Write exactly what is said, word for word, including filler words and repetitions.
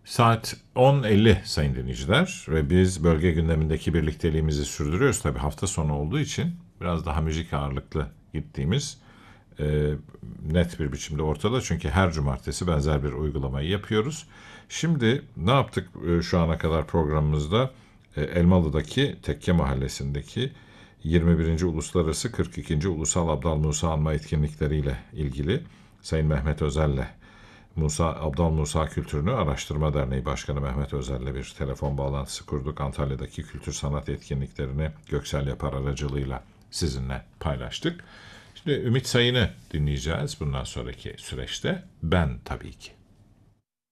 Saat on elli sayın dinleyiciler ve biz bölge gündemindeki birlikteliğimizi sürdürüyoruz. Tabii hafta sonu olduğu için biraz daha müzik ağırlıklı gittiğimiz e, net bir biçimde ortada. Çünkü her cumartesi benzer bir uygulamayı yapıyoruz. Şimdi ne yaptık e, şu ana kadar programımızda? E, Elmalı'daki Tekke Mahallesi'ndeki yirmi birinci Uluslararası kırk ikinci Ulusal Abdal Musa Anma etkinlikleriyle ilgili Sayın Mehmet Özel'le Musa Abdal Musa Kültürünü Araştırma Derneği Başkanı Mehmet Özel'le bir telefon bağlantısı kurduk. Antalya'daki kültür sanat etkinliklerini Göksel Yapar aracılığıyla sizinle paylaştık. Şimdi Ümit Sayın'ı dinleyeceğiz bundan sonraki süreçte. Ben tabii ki.